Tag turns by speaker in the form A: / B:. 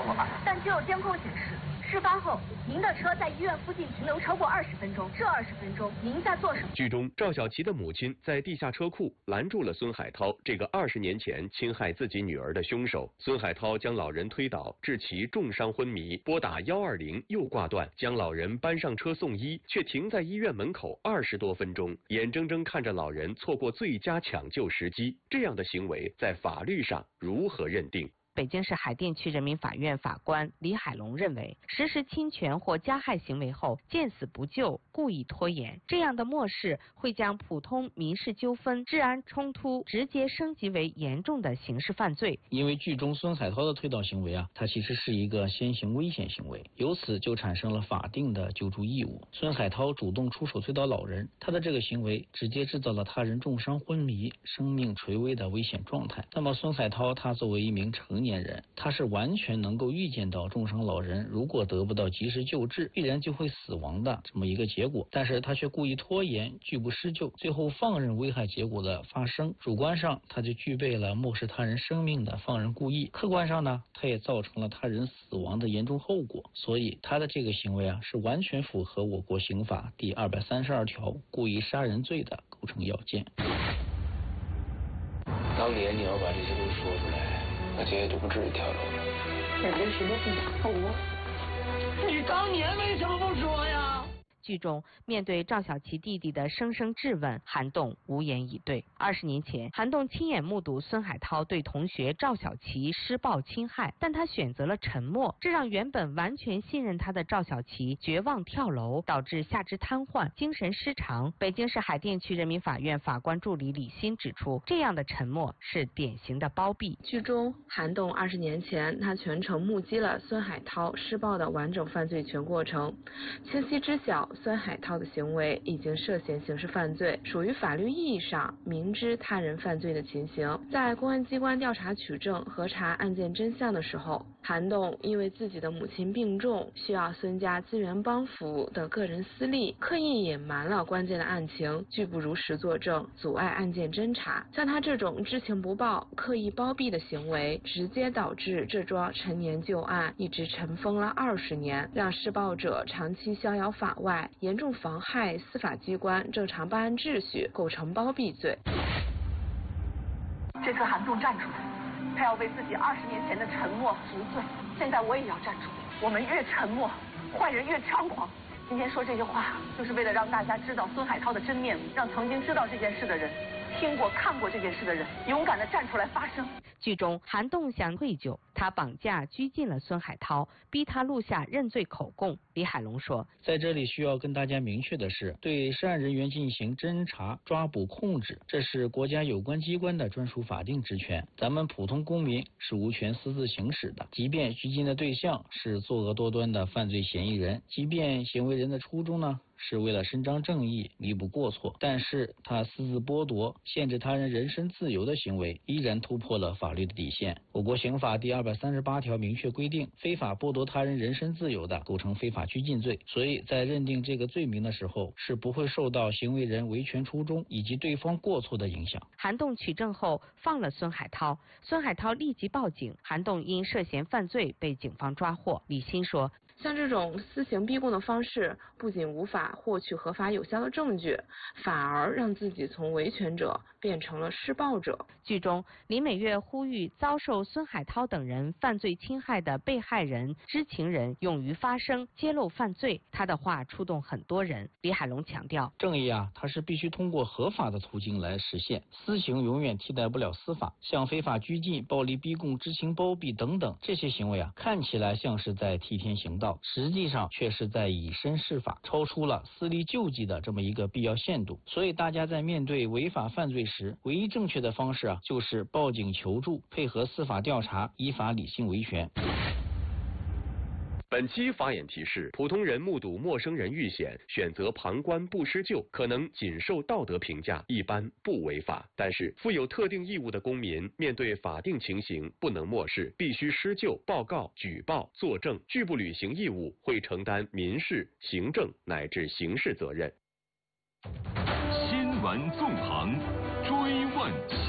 A: 过2，但只有监控显示，事发后您的车在医院附近停留超过20分钟，这20分钟您在做什么？
B: 剧中，赵小琪的母亲在地下车库拦住了孙海涛这个20年前侵害自己女儿的凶手。孙海涛将老人推倒，致其重伤昏迷，拨打120又挂断，将老人搬上车送医，却停在医院门口20多分钟，眼睁睁看着老人错过最佳抢救时机。这样的行为在法律上如何认定？
C: 北京市海淀区人民法院法官李海龙认为，实施侵权或加害行为后见死不救、故意拖延，这样的漠视会将普通民事纠纷、治安冲突直接升级为严重的刑事犯罪。
D: 因为剧中孙海涛的推倒行为啊，它其实是一个先行危险行为，由此就产生了法定的救助义务。孙海涛主动出手推倒老人，他的这个行为直接制造了他人重伤昏迷、生命垂危的危险状态。那么孙海涛他作为一名成年人，他是完全能够预见到重伤老人如果得不到及时救治，必然就会死亡的这么一个结果，但是他却故意拖延，拒不施救，最后放任危害结果的发生。主观上他就具备了漠视他人生命的放任故意，客观上呢，他也造成了他人死亡的严重后果，所以他的这个行为啊，是完全符合我国刑法第232条故意杀人罪的构成要件。
E: 当年你要把这些都说出来，那姐姐就不至于跳楼了。
A: 人家什么不想碰我？
E: 你当年为什么不说呀？
C: 剧中，面对赵小琪弟弟的声声质问，韩栋无言以对。20年前，韩栋亲眼目睹孙海涛对同学赵小琪施暴侵害，但他选择了沉默，这让原本完全信任他的赵小琪绝望跳楼，导致下肢瘫痪、精神失常。北京市海淀区人民法院法官助理李欣指出，这样的沉默是典型的包庇。
F: 剧中，韩栋20年前，他全程目击了孙海涛施暴的完整犯罪全过程，清晰知晓孙海涛的行为已经涉嫌刑事犯罪，属于法律意义上明知他人犯罪的情形。在公安机关调查取证、核查案件真相的时候，韩栋因为自己的母亲病重，需要孙家资源帮扶的个人私利，刻意隐瞒了关键的案情，拒不如实作证，阻碍案件侦查。像他这种知情不报、刻意包庇的行为，直接导致这桩陈年旧案一直尘封了20年，让施暴者长期逍遥法外，严重妨害司法机关正常办案秩序，构成包庇罪。
A: 这次韩栋站出来，他要为自己20年前的沉默赎罪。现在我也要站出来，我们越沉默，坏人越猖狂。今天说这些话，就是为了让大家知道孙海涛的真面目，让曾经知道这件事的人、听过、看过这件事的人，勇敢地站出来发声。
C: 剧中，韩栋想愧疚，他绑架拘禁了孙海涛，逼他录下认罪口供。李海龙说，
D: 在这里需要跟大家明确的是，对涉案人员进行侦查、抓捕、控制，这是国家有关机关的专属法定职权，咱们普通公民是无权私自行使的。即便拘禁的对象是作恶多端的犯罪嫌疑人，即便行为人的初衷呢是为了伸张正义、弥补过错，但是他私自剥夺、限制他人人身自由的行为，依然突破了法律的底线。我国刑法第238条明确规定，非法剥夺他人人身自由的，构成非法拘禁罪。所以在认定这个罪名的时候，是不会受到行为人维权初衷以及对方过错的影响。
C: 韩栋取证后放了孙海涛，孙海涛立即报警，韩栋因涉嫌犯罪被警方抓获。李欣说，
F: 像这种私刑逼供的方式，不仅无法获取合法有效的证据，反而让自己从维权者变成了施暴者。
C: 剧中，林美月呼吁遭受孙海涛等人犯罪侵害的被害人、知情人勇于发声，揭露犯罪。他的话触动很多人。李海龙强调，
D: 正义啊，它是必须通过合法的途径来实现，私刑永远替代不了司法。像非法拘禁、暴力逼供、知情包庇等等这些行为啊，看起来像是在替天行道，实际上却是在以身试法，超出了私利救济的这么一个必要限度。所以大家在面对违法犯罪时，唯一正确的方式啊，就是报警求助，配合司法调查，依法理性维权。
B: 本期法眼提示：普通人目睹陌生人遇险，选择旁观不施救，可能仅受道德评价，一般不违法。但是，负有特定义务的公民，面对法定情形不能漠视，必须施救、报告、举报、作证，拒不履行义务，会承担民事、行政乃至刑事责任。
G: 新闻纵横，追问。